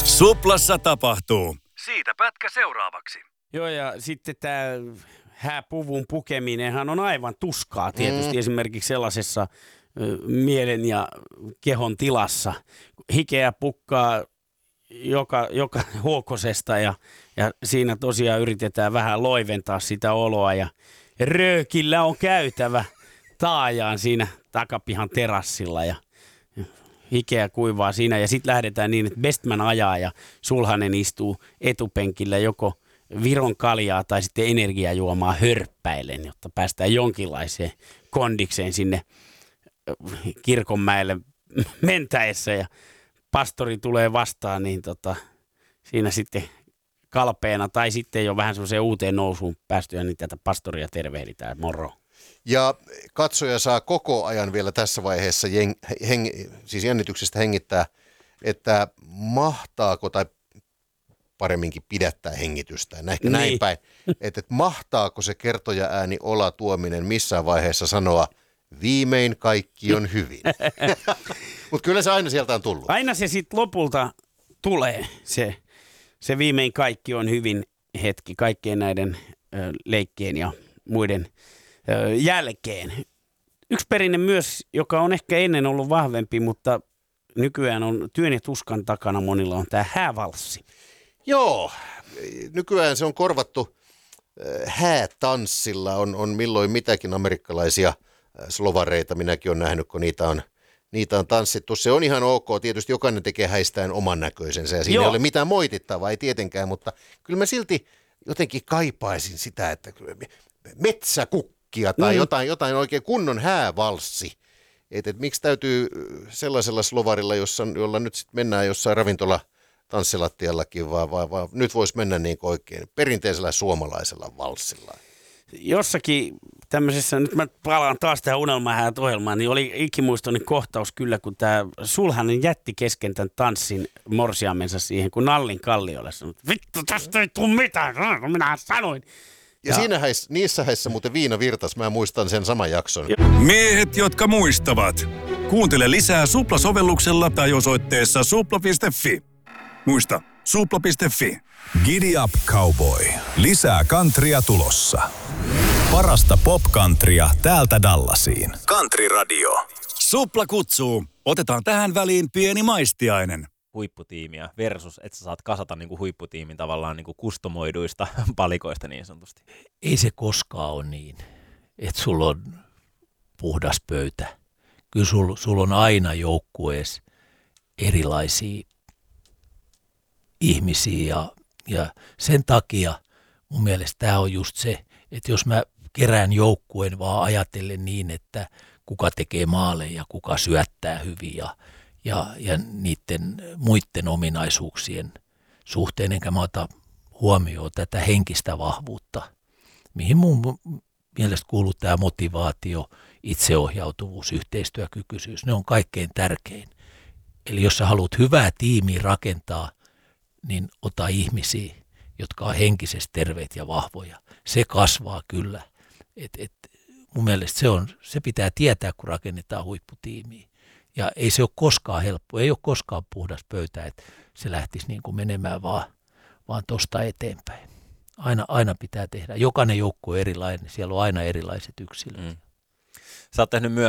Suplassa tapahtuu. Siitä pätkä seuraavaksi. Joo, ja sitten tämä hääpuvun pukeminenhan on aivan tuskaa tietysti esimerkiksi sellaisessa mielen ja kehon tilassa. Hikeä pukkaa joka huokosesta ja siinä tosiaan yritetään vähän loiventaa sitä oloa ja röökillä on käytävä taajaan siinä takapihan terassilla ja hikeä kuivaa siinä ja sitten lähdetään niin, että Bestman ajaa ja Sulhanen istuu etupenkillä joko Viron kaljaa tai sitten energiajuomaa hörppäilen, jotta päästään jonkinlaiseen kondikseen sinne Kirkonmäelle mentäessä ja pastori tulee vastaan, niin siinä sitten kalpeena tai sitten jo vähän semmoiseen uuteen nousuun päästyä, niin tätä pastoria tervehditään. Moro. Ja katsoja saa koko ajan vielä tässä vaiheessa siis jännityksestä hengittää, että mahtaako tai paremminkin pidättää hengitystään, ehkä näin päin, että mahtaako se kertoja ääni Ola Tuominen missään vaiheessa sanoa, viimein kaikki on hyvin. Mutta kyllä se aina sieltä on tullut. Aina se sitten lopulta tulee, se viimein kaikki on hyvin hetki kaikkien näiden leikkien ja muiden jälkeen. Yksi perinne myös, joka on ehkä ennen ollut vahvempi, mutta nykyään on työn ja tuskan takana monilla, on tämä häävalssi. Joo, nykyään se on korvattu häätanssilla, on milloin mitäkin amerikkalaisia slovareita, minäkin olen nähnyt, kun niitä on tanssittu. Se on ihan ok, tietysti jokainen tekee häistään oman näköisensä ja siinä ei ole mitään moitittavaa, ei tietenkään, mutta kyllä mä silti jotenkin kaipaisin sitä, että metsäkukkia tai jotain oikein kunnon häävalssi. Et miksi täytyy sellaisella slovarilla, jolla nyt sitten mennään jossain ravintola tanssilattiallakin, vaan nyt voisi mennä niin oikein perinteisellä suomalaisella valssilla. Jossakin tämmöisessä, nyt mä palaan taas tähän Unelmahäät-ohjelmaan, niin oli ikimuistoinen kohtaus kyllä, kun tämä Sulhanen jätti kesken tämän tanssin morsiamensa siihen, kun Nallin Kalliolle sanoi, vittu tästä ei tule mitään, minä sanoin. Ja niissä häissä muuten viina virtas, mä muistan sen saman jakson. Miehet, jotka muistavat. Kuuntele lisää Supla-sovelluksella tai osoitteessa supla.fi. Muista, supla.fi. Giddy up, cowboy. Lisää countrya tulossa. Parasta pop-countrya täältä Dallasiin. Country Radio. Supla kutsuu. Otetaan tähän väliin pieni maistiainen. Huipputiimiä versus, että sä saat kasata niinku huipputiimin tavallaan niinku kustomoiduista palikoista niin sanotusti. Ei se koskaan ole niin, että sulla on puhdas pöytä. Kyllä sulla on aina joukkueessa erilaisia ihmisiä ja sen takia mun mielestä tämä on just se, että jos mä kerään joukkueen vaan ajatellen niin, että kuka tekee maaleja ja kuka syöttää hyvin ja niiden muiden ominaisuuksien suhteen, enkä mä ota huomioon tätä henkistä vahvuutta, mihin mun mielestä kuuluu tämä motivaatio, itseohjautuvuus, yhteistyökykyisyys, ne on kaikkein tärkein. Eli jos sä haluat hyvää tiimiä rakentaa, niin ota ihmisiä, jotka on henkisesti terveet ja vahvoja. Se kasvaa kyllä. Mun mielestä se pitää tietää, kun rakennetaan huipputiimiä. Ja ei se ole koskaan helppo, ei ole koskaan puhdas pöytä, että se lähtisi niin kuin menemään vaan tuosta eteenpäin. Aina pitää tehdä. Jokainen joukko on erilainen, siellä on aina erilaiset yksilöt. Sä oot tehnyt myös